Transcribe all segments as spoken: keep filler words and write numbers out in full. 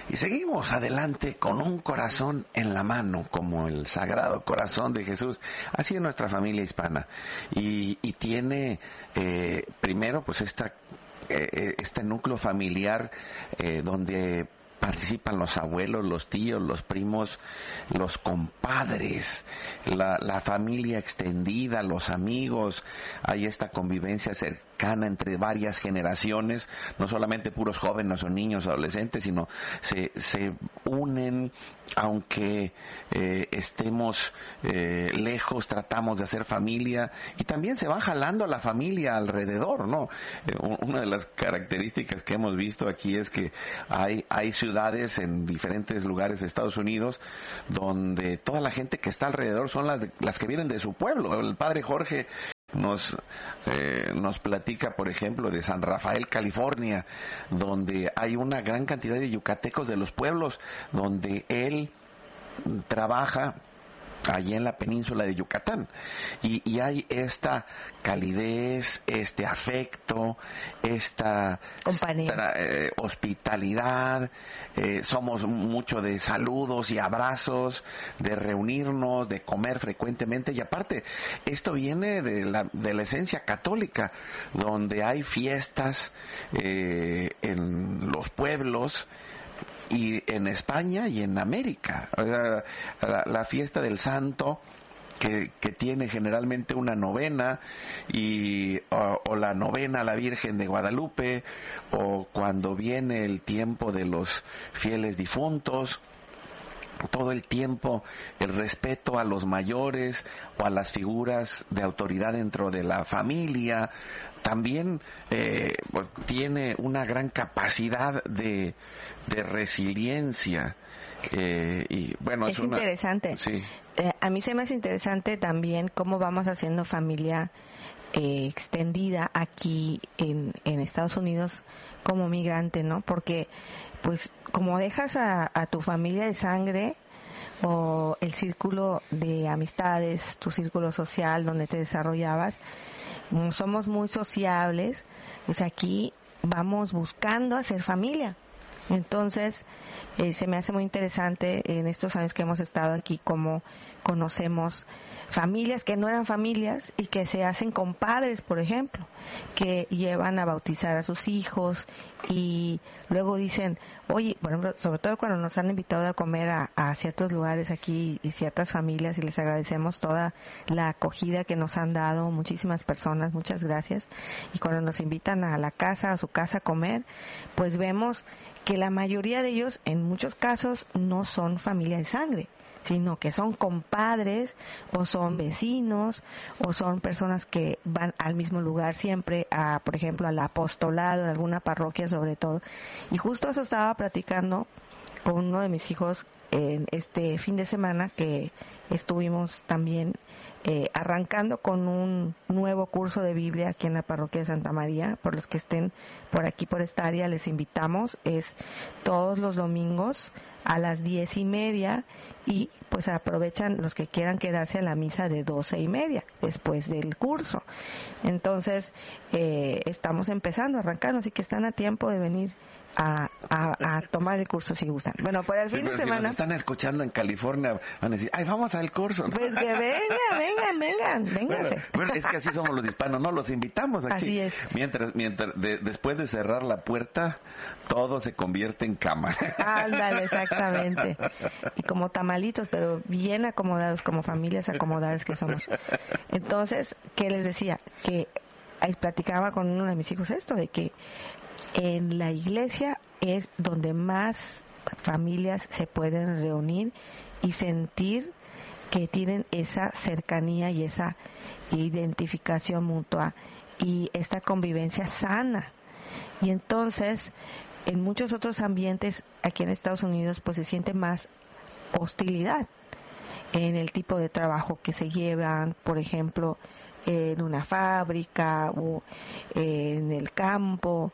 Y seguimos adelante con un corazón en la mano, como el Sagrado Corazón de Jesús. Así es nuestra familia hispana. Y, y tiene, eh, primero, pues esta, eh, este núcleo familiar eh, donde participan los abuelos, los tíos, los primos, los compadres, la, la familia extendida, los amigos. Hay esta convivencia cercana entre varias generaciones, no solamente puros jóvenes o niños, adolescentes, sino se, se unen, aunque eh, estemos eh, lejos, tratamos de hacer familia, y también se va jalando a la familia alrededor, ¿no? Eh, una de las características que hemos visto aquí es que hay, hay ciudades en diferentes lugares de Estados Unidos donde toda la gente que está alrededor son las, de, las que vienen de su pueblo. El padre Jorge nos eh, nos platica, por ejemplo, de San Rafael, California, donde hay una gran cantidad de yucatecos de los pueblos donde él trabaja allí en la península de Yucatán, y, y hay esta calidez, este afecto, esta tra, eh, hospitalidad, eh, somos mucho de saludos y abrazos, de reunirnos, de comer frecuentemente, y aparte esto viene de la, de la esencia católica, donde hay fiestas eh, en los pueblos, y en España y en América. O sea, la, la fiesta del santo que, que tiene generalmente una novena, y o, o la novena a la Virgen de Guadalupe, o cuando viene el tiempo de los fieles difuntos, todo el tiempo el respeto a los mayores o a las figuras de autoridad dentro de la familia. También eh, tiene una gran capacidad de, de resiliencia. Eh, y bueno, es, es una, interesante. Sí. Eh, a mí se me hace interesante también cómo vamos haciendo familia eh, extendida aquí en, en Estados Unidos como migrante, ¿no? Porque pues como dejas a, a tu familia de sangre o el círculo de amistades, tu círculo social donde te desarrollabas, somos muy sociables, pues aquí vamos buscando hacer familia. Entonces, eh, se me hace muy interesante en estos años que hemos estado aquí cómo conocemos familias que no eran familias y que se hacen compadres, por ejemplo, que llevan a bautizar a sus hijos y luego dicen, oye, por ejemplo, sobre todo cuando nos han invitado a comer a, a ciertos lugares aquí y ciertas familias, y les agradecemos toda la acogida que nos han dado muchísimas personas, muchas gracias, y cuando nos invitan a la casa, a su casa a comer, pues vemos que la mayoría de ellos, en muchos casos, no son familia de sangre, sino que son compadres, o son vecinos, o son personas que van al mismo lugar siempre, a, por ejemplo, al apostolado, en alguna parroquia sobre todo. Y justo eso estaba platicando con uno de mis hijos en este fin de semana, que estuvimos también eh, arrancando con un nuevo curso de Biblia aquí en la parroquia de Santa María. Por los que estén por aquí por esta área, les invitamos. Es todos los domingos a las diez y media, y pues aprovechan los que quieran quedarse a la misa de doce y media después del curso. Entonces eh, estamos empezando, arrancando, así que están a tiempo de venir A, a, a tomar el curso si gustan. Bueno, para el Sí, fin de si semana. nos están escuchando en California, van a decir, ay, vamos al curso. Pues que vengan, vengan, vengan, vénganse. Bueno, bueno, es que así somos los hispanos, no los invitamos aquí. Así es. Mientras, mientras, de, después de cerrar la puerta, todo se convierte en cama. Ándale, exactamente. Y como tamalitos, pero bien acomodados, como familias acomodadas que somos. Entonces, ¿qué les decía? Que ahí platicaba con uno de mis hijos esto, de que en la iglesia es donde más familias se pueden reunir y sentir que tienen esa cercanía y esa identificación mutua y esta convivencia sana. Y entonces, en muchos otros ambientes aquí en Estados Unidos, pues se siente más hostilidad en el tipo de trabajo que se llevan, por ejemplo, en una fábrica o en el campo,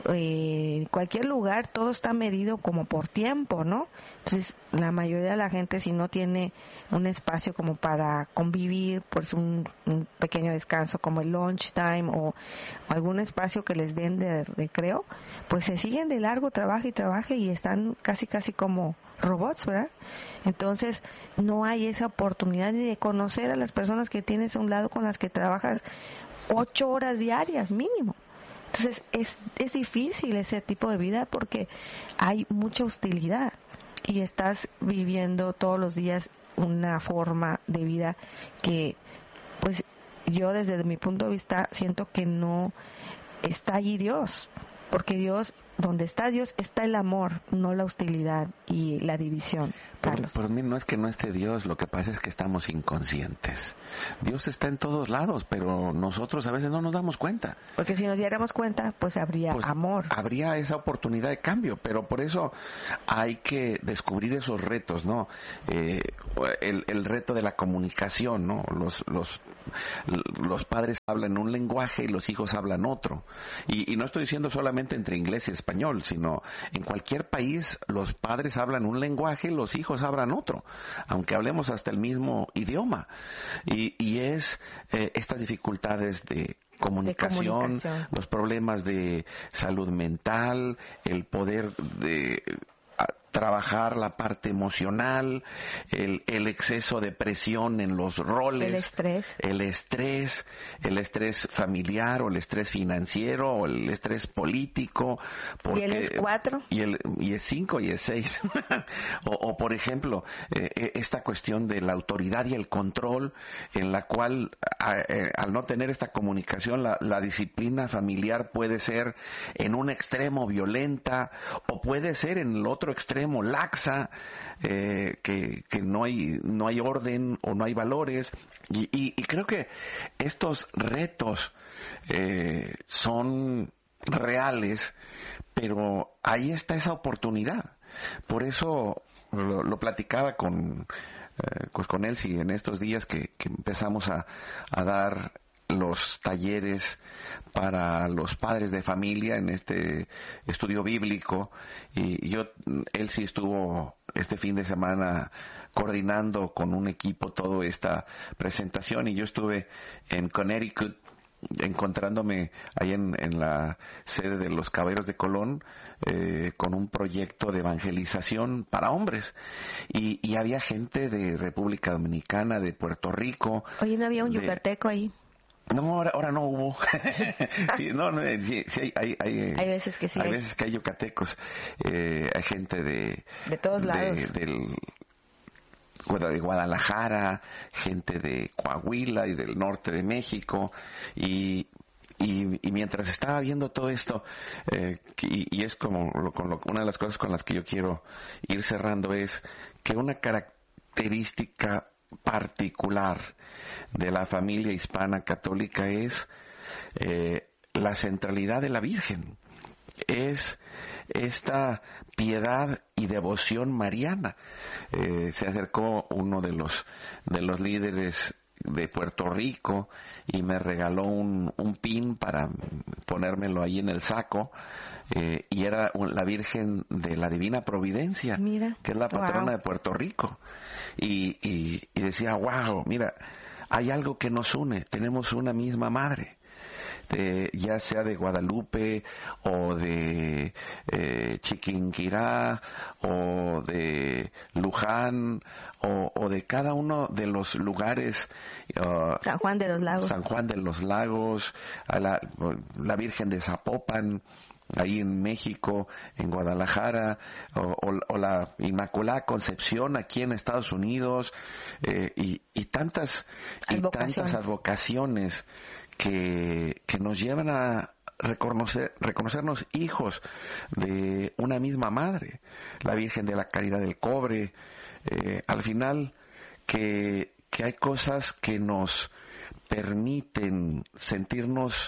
en cualquier lugar, todo está medido como por tiempo, ¿no? Entonces, la mayoría de la gente, si no tiene un espacio como para convivir, pues un, un pequeño descanso como el lunch time o, o algún espacio que les den de recreo, pues se siguen de largo, trabaja y trabaja y están casi casi como robots, ¿verdad? Entonces, no hay esa oportunidad ni de conocer a las personas que tienes a un lado con las que trabajas ocho horas diarias mínimo. Entonces, es, es difícil ese tipo de vida porque hay mucha hostilidad y estás viviendo todos los días una forma de vida que, pues, yo desde mi punto de vista siento que no está allí Dios, porque Dios, donde está Dios, está el amor, no la hostilidad y la división. Por, por mí no es que no esté Dios, lo que pasa es que estamos inconscientes. Dios está en todos lados, pero nosotros a veces no nos damos cuenta. Porque si nos diéramos cuenta, pues habría pues amor. Habría esa oportunidad de cambio, pero por eso hay que descubrir esos retos, ¿no? Eh, el, el reto de la comunicación, ¿no? Los, los, los padres hablan un lenguaje y los hijos hablan otro. Y, y no estoy diciendo solamente entre inglés y español, sino en cualquier país los padres hablan un lenguaje y los hijos hablan otro, aunque hablemos hasta el mismo idioma. Y, y es eh, estas dificultades de comunicación, de comunicación, los problemas de salud mental, el poder de trabajar la parte emocional, el, el exceso de presión en los roles, el estrés, el estrés, el estrés familiar o el estrés financiero o el estrés político. Porque, y él es cuatro. Y, el, y es cinco y es seis. o, o, por ejemplo, eh, esta cuestión de la autoridad y el control, en la cual, a, eh, al no tener esta comunicación, la, la disciplina familiar puede ser en un extremo violenta o puede ser en el otro extremo laxa, eh, que, que no hay no hay orden o no hay valores y, y, y creo que estos retos eh, son reales, pero ahí está esa oportunidad. Por eso lo, lo platicaba con eh, pues con Elsie en estos días que, que empezamos a, a dar los talleres para los padres de familia en este estudio bíblico, y yo, él sí estuvo este fin de semana coordinando con un equipo toda esta presentación, y yo estuve en Connecticut encontrándome ahí en, en la sede de los Caballeros de Colón eh, con un proyecto de evangelización para hombres, y, y había gente de República Dominicana, de Puerto Rico. Oye, ¿no había un de, yucateco ahí? No, ahora, ahora no hubo. sí, no, no, sí, sí hay, hay, hay, hay veces que sí. Hay, hay veces que hay yucatecos. Eh, hay gente de... De todos lados. De, del, de Guadalajara, gente de Coahuila y del norte de México. Y, y, y mientras estaba viendo todo esto, eh, y, y es como lo, con lo, una de las cosas con las que yo quiero ir cerrando, es que una característica particular de la familia hispana católica es eh, la centralidad de la Virgen, es esta piedad y devoción mariana. Eh, se acercó uno de los de los líderes de Puerto Rico y me regaló un, un pin para ponérmelo ahí en el saco, eh, y era la Virgen de la Divina Providencia. Mira, que es la patrona wow. de Puerto Rico, y, y, y decía, wow, mira, hay algo que nos une, tenemos una misma madre. De, ya sea de Guadalupe o de eh, Chiquinquirá o de Luján o, o de cada uno de los lugares, uh, San Juan de los Lagos, San Juan de los Lagos, a la, la Virgen de Zapopan, ahí en México, en Guadalajara, o, o, o la Inmaculada Concepción aquí en Estados Unidos, eh, y, y tantas y tantas advocaciones que, que nos llevan a reconocer, reconocernos hijos de una misma madre, la Virgen de la Caridad del Cobre. Eh, al final, que, que hay cosas que nos permiten sentirnos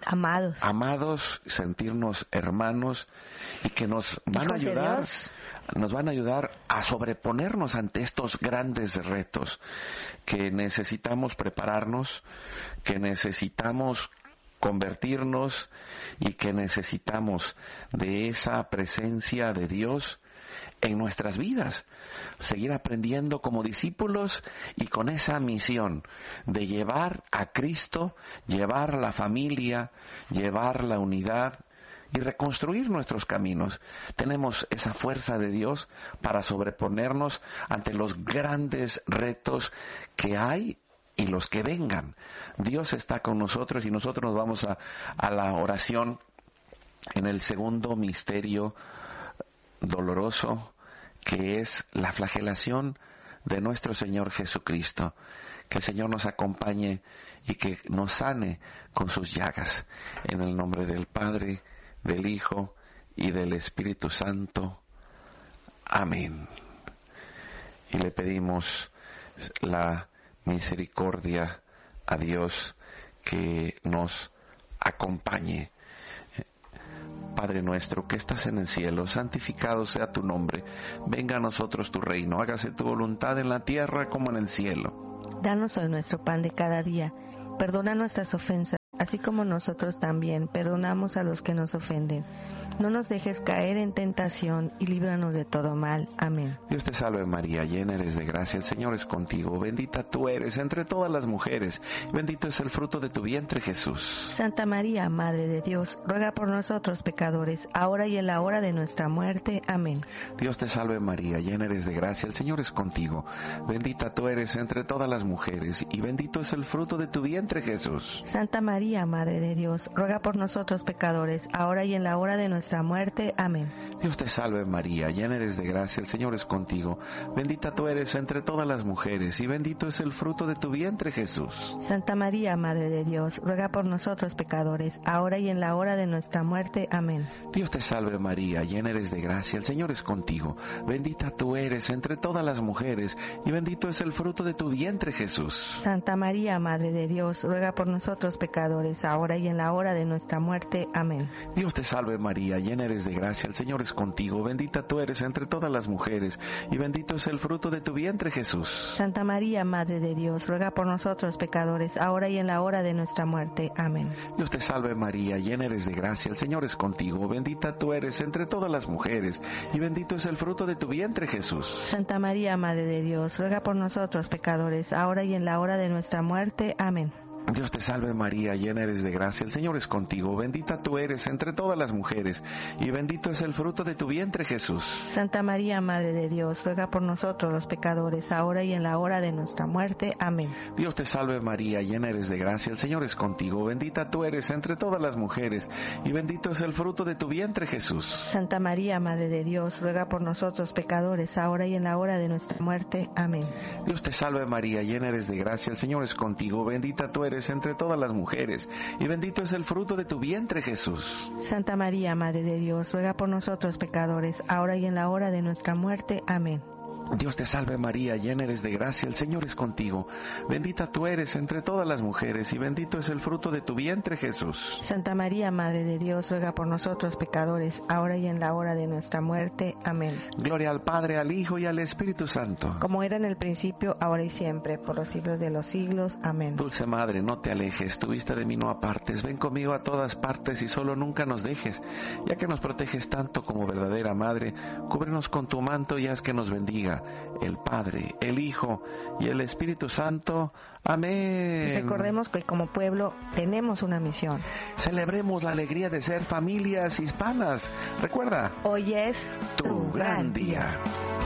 amados, amados, sentirnos hermanos, y que nos van a ayudar, nos van a ayudar a sobreponernos ante estos grandes retos que necesitamos prepararnos, que necesitamos convertirnos y que necesitamos de esa presencia de Dios en nuestras vidas, seguir aprendiendo como discípulos y con esa misión de llevar a Cristo, llevar la familia, llevar la unidad y reconstruir nuestros caminos. Tenemos esa fuerza de Dios para sobreponernos ante los grandes retos que hay y los que vengan. Dios está con nosotros y nosotros nos vamos a, a la oración en el segundo misterio doloroso, que es la flagelación de nuestro Señor Jesucristo. Que el Señor nos acompañe y que nos sane con sus llagas. En el nombre del Padre, del Hijo y del Espíritu Santo. Amén. Y le pedimos la misericordia a Dios que nos acompañe. Padre nuestro que estás en el cielo, santificado sea tu nombre. Venga a nosotros tu reino, hágase tu voluntad en la tierra como en el cielo. Danos hoy nuestro pan de cada día. Perdona nuestras ofensas, así como nosotros también perdonamos a los que nos ofenden. No nos dejes caer en tentación y líbranos de todo mal. Amén. Dios te salve María, llena eres de gracia, el Señor es contigo. Bendita tú eres entre todas las mujeres, bendito es el fruto de tu vientre Jesús. Santa María, Madre de Dios, ruega por nosotros pecadores, ahora y en la hora de nuestra muerte. Amén. Dios te salve María, llena eres de gracia, el Señor es contigo. Bendita tú eres entre todas las mujeres, y bendito es el fruto de tu vientre Jesús. Santa María, Madre de Dios, ruega por nosotros pecadores, ahora y en la hora de nuestra muerte. Amén. Dios te salve María, llena eres de gracia, el Señor es contigo. Bendita tú eres entre todas las mujeres, y bendito es el fruto de tu vientre Jesús. Santa María, Madre de Dios, ruega por nosotros pecadores, ahora y en la hora de nuestra muerte. Amén. Dios te salve María, llena eres de gracia, el Señor es contigo. Bendita tú eres entre todas las mujeres, y bendito es el fruto de tu vientre Jesús. Santa María, Madre de Dios, ruega por nosotros pecadores, ahora y en la hora de nuestra muerte. Amén. Dios te salve María, llena eres de gracia, el Señor es contigo. Bendita tú eres entre todas las mujeres, y bendito es el fruto de tu vientre Jesús. Santa María, Madre de Dios, ruega por nosotros pecadores, ahora y en la hora de nuestra muerte. Amén. Dios te salve María, llena eres de gracia, el Señor es contigo. Bendita tú eres entre todas las mujeres, y bendito es el fruto de tu vientre Jesús. Santa María, Madre de Dios, ruega por nosotros pecadores, ahora y en la hora de nuestra muerte. Amén. Dios te salve María, llena eres de gracia, el Señor es contigo. Bendita tú eres entre todas las mujeres, y bendito es el fruto de tu vientre Jesús. Santa María, Madre de Dios, ruega por nosotros los pecadores, ahora y en la hora de nuestra muerte. Amén. Dios te salve María, llena eres de gracia, el Señor es contigo. Bendita tú eres entre todas las mujeres, y bendito es el fruto de tu vientre Jesús. Santa María, Madre de Dios, ruega por nosotros pecadores, ahora y en la hora de nuestra muerte. Amén. Dios te salve María, llena eres de gracia, el Señor es contigo. Bendita tú eres entre todas las mujeres, y bendito es el fruto de tu vientre Jesús. Santa María, Madre de Dios, ruega por nosotros pecadores, ahora y en la hora de nuestra muerte. Amén. Dios te salve María, llena eres de gracia, el Señor es contigo. Bendita tú eres entre todas las mujeres, y bendito es el fruto de tu vientre Jesús. Santa María, Madre de Dios, ruega por nosotros pecadores, ahora y en la hora de nuestra muerte. Amén. Gloria al Padre, al Hijo y al Espíritu Santo. Como era en el principio, ahora y siempre, por los siglos de los siglos. Amén. Dulce Madre, no te alejes, tu vista de mí no apartes. Ven conmigo a todas partes y solo nunca nos dejes. Ya que nos proteges tanto como verdadera Madre, cúbrenos con tu manto y haz que nos bendiga el Padre, el Hijo y el Espíritu Santo. Amén. Recordemos que como pueblo tenemos una misión. Celebremos la alegría de ser familias hispanas. Recuerda, hoy es tu gran día.